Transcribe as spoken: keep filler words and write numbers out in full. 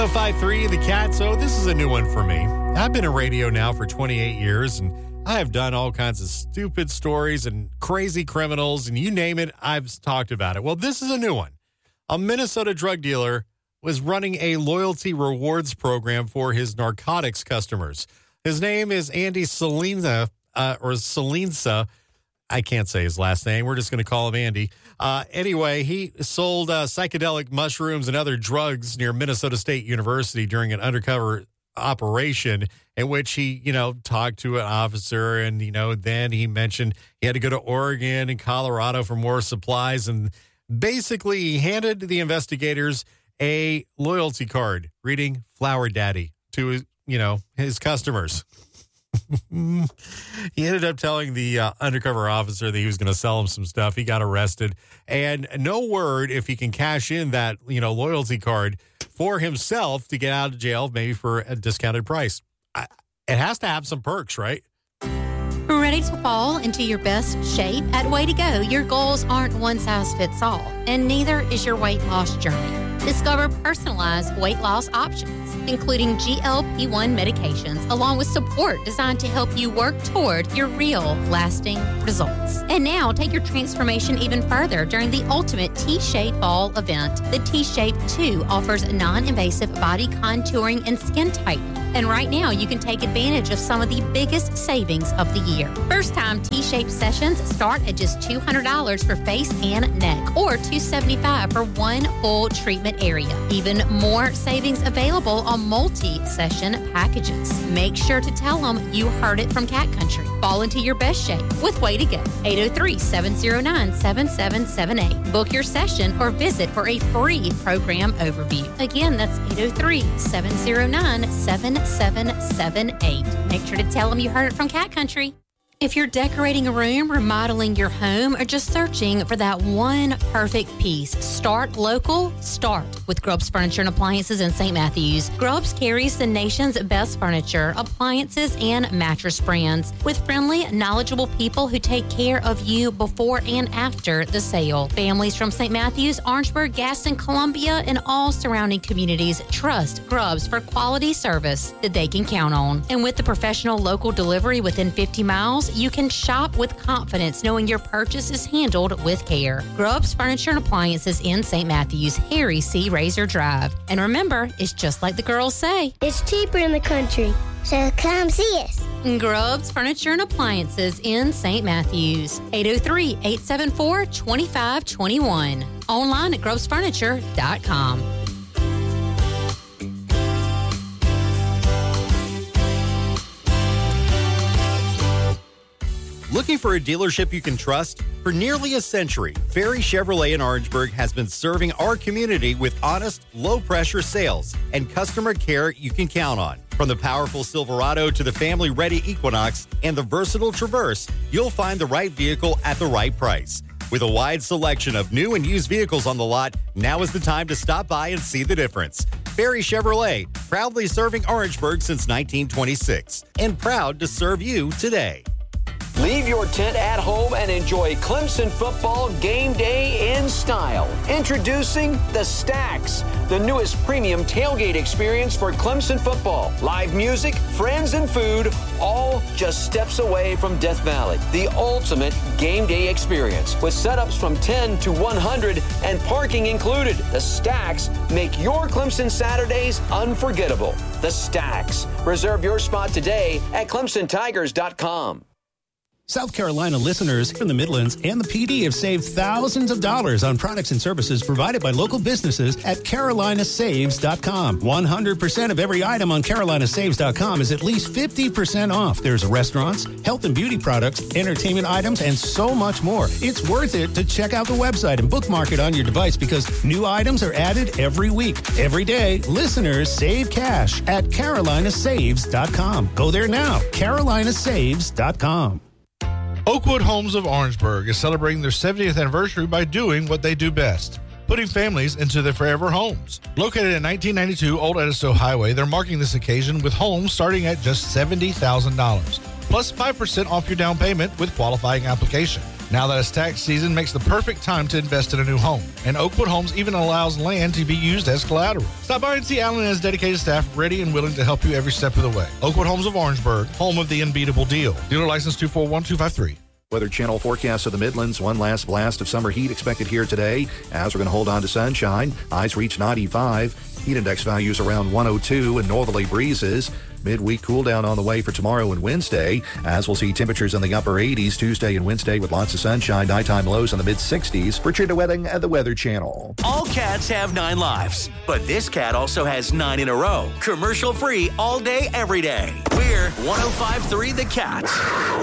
oh five three The Cat. So this is a new one for me. I've been in radio now for twenty-eight years, and I have done all kinds of stupid stories and crazy criminals, and you name it, I've talked about it. Well, this is a new one. A Minnesota drug dealer was running a loyalty rewards program for his narcotics customers. His name is Andy Salina, uh, or Salinsa. I can't say his last name. We're just going to call him Andy. Uh, anyway, he sold uh, psychedelic mushrooms and other drugs near Minnesota State University during an undercover operation in which he, you know, talked to an officer, and, you know, then he mentioned he had to go to Oregon and Colorado for more supplies, and basically he handed the investigators a loyalty card reading Flower Daddy to his, you know, his customers. He ended up telling the uh, undercover officer that he was going to sell him some stuff. He got arrested, and no word if he can cash in that, you know, loyalty card for himself to get out of jail, maybe for a discounted price. I, it has to have some perks, right? Ready to fall into your best shape? At Way to Go, your goals aren't one size fits all, and neither is your weight loss journey. Discover personalized weight loss options, including G L P one medications, along with support designed to help you work toward your real, lasting results. And now, take your transformation even further during the ultimate T-Shape Fall event. The T-Shape two offers non-invasive body contouring and skin tightening. And right now, you can take advantage of some of the biggest savings of the year. First-time T-Shape sessions start at just two hundred dollars for face and neck, or two hundred seventy-five dollars for one full treatment area. Even more savings available on multi-session packages. Make sure to tell them you heard it from Cat Country. Fall into your best shape with Way to Go. eight oh three, seven oh nine, seven seven seven eight. Book your session or visit for a free program overview. Again, that's eight oh three, seven oh nine, seven seven seven eight. Make sure to tell them you heard it from Cat Country. If you're decorating a room, remodeling your home, or just searching for that one perfect piece, start local, start with Grubbs Furniture and Appliances in Saint Matthews. Grubbs carries the nation's best furniture, appliances, and mattress brands with friendly, knowledgeable people who take care of you before and after the sale. Families from Saint Matthews, Orangeburg, Gaston, Columbia, and all surrounding communities trust Grubbs for quality service that they can count on. And with the professional local delivery within fifty miles, you can shop with confidence knowing your purchase is handled with care. Grubbs Furniture and Appliances in Saint Matthews, Harry C. Razor Drive. And remember, it's just like the girls say. It's cheaper in the country, so come see us. Grubbs Furniture and Appliances in Saint Matthews. eight oh three, eight seven four, two five two one. Online at grubbs furniture dot com. Looking for a dealership you can trust? For nearly a century, Ferry Chevrolet in Orangeburg has been serving our community with honest, low-pressure sales and customer care you can count on. From the powerful Silverado to the family-ready Equinox and the versatile Traverse, you'll find the right vehicle at the right price. With a wide selection of new and used vehicles on the lot, now is the time to stop by and see the difference. Ferry Chevrolet, proudly serving Orangeburg since nineteen twenty-six, and proud to serve you today. Leave your tent at home and enjoy Clemson football game day in style. Introducing the Stacks, the newest premium tailgate experience for Clemson football. Live music, friends, and food, all just steps away from Death Valley. The ultimate game day experience with setups from ten to one hundred and parking included. The Stacks make your Clemson Saturdays unforgettable. The Stacks. Reserve your spot today at clemson tigers dot com. South Carolina listeners from the Midlands and the P D have saved thousands of dollars on products and services provided by local businesses at carolina saves dot com. one hundred percent of every item on carolina saves dot com is at least fifty percent off. There's restaurants, health and beauty products, entertainment items, and so much more. It's worth it to check out the website and bookmark it on your device because new items are added every week. Every day, listeners save cash at carolina saves dot com. Go there now, carolina saves dot com. Oakwood Homes of Orangeburg is celebrating their seventieth anniversary by doing what they do best, putting families into their forever homes. Located at nineteen ninety-two Old Edisto Highway, they're marking this occasion with homes starting at just seventy thousand dollars, plus five percent off your down payment with qualifying application. Now that it's tax season makes the perfect time to invest in a new home. And Oakwood Homes even allows land to be used as collateral. Stop by and see Alan and his dedicated staff ready and willing to help you every step of the way. Oakwood Homes of Orangeburg, home of the unbeatable deal. Dealer license two four one two five three. Weather Channel forecast of the Midlands. One last blast of summer heat expected here today as we're going to hold on to sunshine. Highs reach ninety-five. Heat index values around one oh two and northerly breezes. Midweek cool down on the way for tomorrow and Wednesday, as we'll see temperatures in the upper eighties Tuesday and Wednesday with lots of sunshine. Nighttime lows in the mid-sixties. Richard DeWetting at the Weather Channel. All cats have nine lives, but this cat also has nine in a row. Commercial free all day, every day. We're one oh five point three The Cat.